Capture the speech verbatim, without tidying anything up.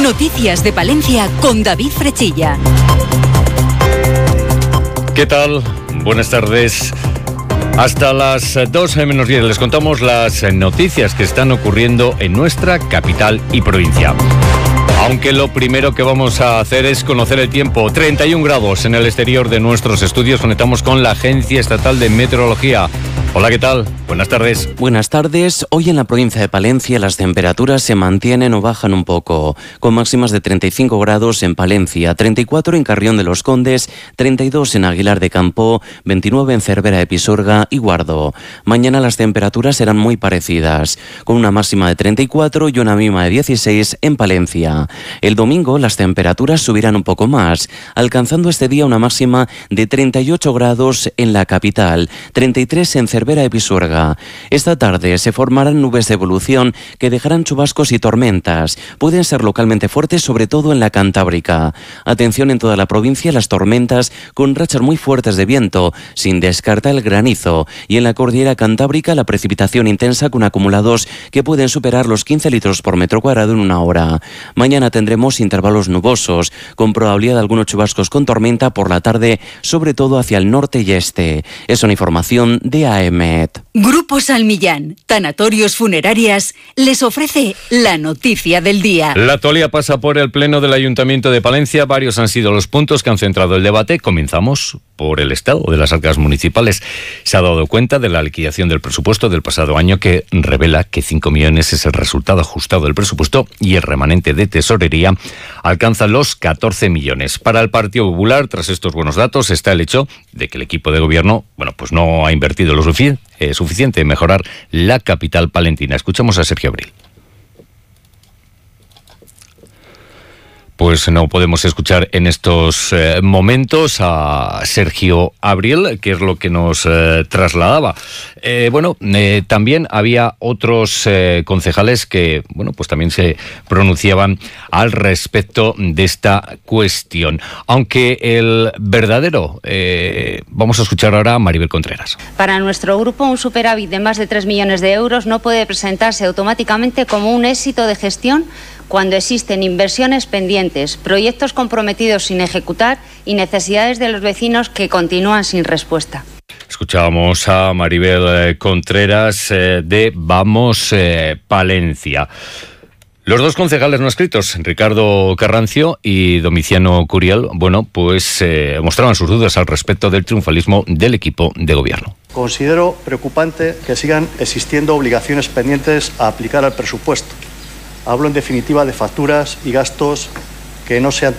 Noticias de Palencia con David Frechilla. ¿Qué tal? Buenas tardes. Hasta las dos menos diez les contamos las noticias que están ocurriendo en nuestra capital y provincia. Aunque lo primero que vamos a hacer es conocer el tiempo. treinta y un grados en el exterior de nuestros estudios. Conectamos con la Agencia Estatal de Meteorología. Hola, ¿qué tal? Buenas tardes. Buenas tardes. Hoy en la provincia de Palencia las temperaturas se mantienen o bajan un poco, con máximas de treinta y cinco grados en Palencia, treinta y cuatro en Carrión de los Condes, treinta y dos en Aguilar de Campo, veintinueve en Cervera de Pisuerga y Guardo. Mañana las temperaturas serán muy parecidas, con una máxima de treinta y cuatro y una mínima de dieciséis en Palencia. El domingo las temperaturas subirán un poco más, alcanzando este día una máxima de treinta y ocho grados en la capital, treinta y tres en Cervera de Pisuerga. Esta tarde se formarán nubes de evolución que dejarán chubascos y tormentas. Pueden ser localmente fuertes, sobre todo en la Cantábrica. Atención en toda la provincia, las tormentas con rachas muy fuertes de viento, sin descartar el granizo. Y en la cordillera Cantábrica la precipitación intensa con acumulados que pueden superar los quince litros por metro cuadrado en una hora. Mañana tendremos intervalos nubosos, con probabilidad de algunos chubascos con tormenta por la tarde, sobre todo hacia el norte y este. Es una información de A E M E T. Grupo Salmillán, Tanatorios Funerarias, les ofrece la noticia del día. La actualidad pasa por el Pleno del Ayuntamiento de Palencia. Varios han sido los puntos que han centrado el debate. Comenzamos por el estado de las arcas municipales. Se ha dado cuenta de la liquidación del presupuesto del pasado año, que revela que cinco millones es el resultado ajustado del presupuesto y el remanente de tesorería alcanza los catorce millones. Para el Partido Popular, tras estos buenos datos, está el hecho de que el equipo de gobierno, bueno, pues no ha invertido lo suficiente, eh, suficiente en mejorar la capital palentina. Escuchamos a Sergio Abril. Pues no podemos escuchar en estos eh, momentos a Sergio Abril, que es lo que nos eh, trasladaba. Eh, bueno, eh, también había otros eh, concejales que, bueno, pues también se pronunciaban al respecto de esta cuestión. Aunque el verdadero, eh, vamos a escuchar ahora a Maribel Contreras. Para nuestro grupo, un superávit de más de tres millones de euros no puede presentarse automáticamente como un éxito de gestión cuando existen inversiones pendientes, proyectos comprometidos sin ejecutar y necesidades de los vecinos que continúan sin respuesta. Escuchábamos a Maribel Contreras eh, de Vamos eh, Palencia. Los dos concejales no escritos, Ricardo Carrancio y Domiciano Curiel, bueno, pues eh, mostraban sus dudas al respecto del triunfalismo del equipo de gobierno. Considero preocupante que sigan existiendo obligaciones pendientes a aplicar al presupuesto. Hablo en definitiva de facturas y gastos que no se han